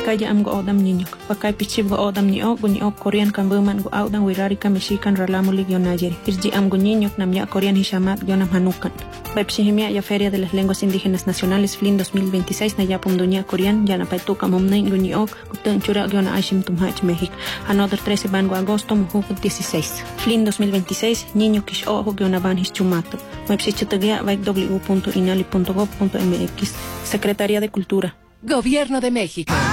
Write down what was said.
Vizcaya amgo odam niño. Wakay pichibgo odam niño Korean kambuman go audan wirarika mexican ralamu ligionayeri. Irji amgo niño namya Korean hishamat yonam hanukan. Baipshihimia ya Feria de las Lenguas Indígenas Nacionales FLIN 2026 na yapum dunia Korean yana paituka momnain guñiok utun chura yona ashim tumhach México. Another 13 bango agosto mujuk 16. FLIN 2026 niño kish ojo yona van hischumato. Baipshichutagia www.inali.gov.mx. Secretaría de Cultura. Gobierno de México.